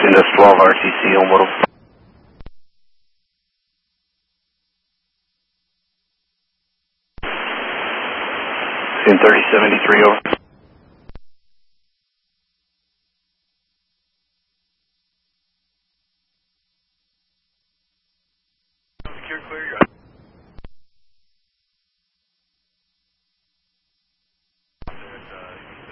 Windows 12 RTC on model. In 3073 over. Secure clear,